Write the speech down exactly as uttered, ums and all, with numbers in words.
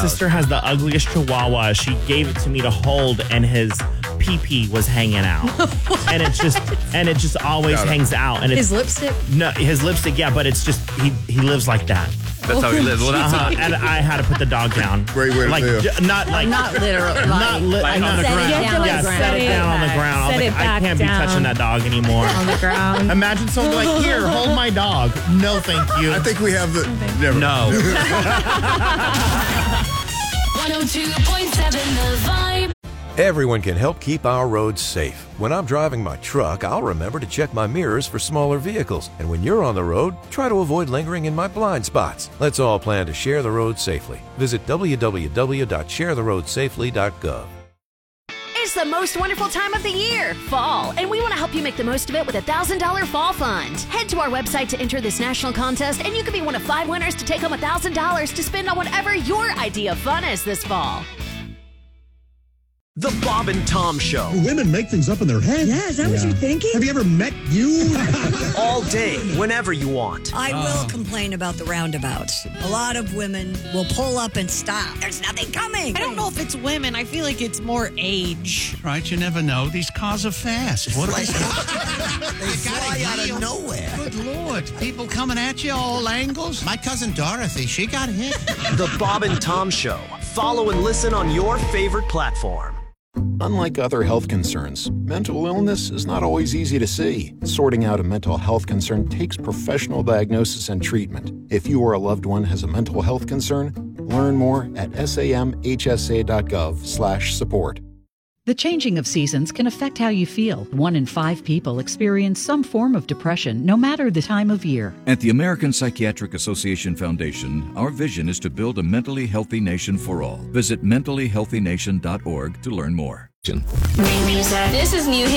sister has the ugliest chihuahua. She gave it to me to hold, and his pee-pee was hanging out. and it just and it just always hangs out. And it's, his lipstick? No, his lipstick, yeah, but it's just, he, he lives like that. That's how he lives. Well, that's uh-huh. how, And I had to put the dog down. Great way to like, live. j- Not like... Not literally. Like, Not li- like on the set it ground. down on yeah, the ground. set it down on the ground. I was Set like, it I back can't be down. touching that dog anymore. On the ground. Imagine someone like, here, hold my dog. No, thank you. I think we have the... Never. no. one oh two point seven The Vibe. Everyone can help keep our roads safe. When I'm driving my truck, I'll remember to check my mirrors for smaller vehicles. And when you're on the road, try to avoid lingering in my blind spots. Let's all plan to share the road safely. Visit w w w dot share the road safely dot gov. It's the most wonderful time of the year, fall, and we want to help you make the most of it with a one thousand dollars Fall Fund. Head to our website to enter this national contest, and you could be one of five winners to take home one thousand dollars to spend on whatever your idea of fun is this fall. The Bob and Tom Show. Women make things up in their head. Yeah, is that what you're thinking? Have you ever met you? All day, whenever you want. I will complain about the roundabouts. A lot of women will pull up and stop. There's nothing coming. I don't know if it's women. I feel like it's more age. Right, you never know. These cars are fast. What Like, they fly out of nowhere. Good Lord. People coming at you all angles. My cousin Dorothy, she got hit. The Bob and Tom Show. Follow and listen on your favorite platform. Unlike other health concerns, mental illness is not always easy to see. Sorting out a mental health concern takes professional diagnosis and treatment. If you or a loved one has a mental health concern, learn more at samhsa.gov slash support. The changing of seasons can affect how you feel. One in five people experience some form of depression, no matter the time of year. At the American Psychiatric Association Foundation, our vision is to build a mentally healthy nation for all. Visit mentally healthy nation dot org to learn more. This is new.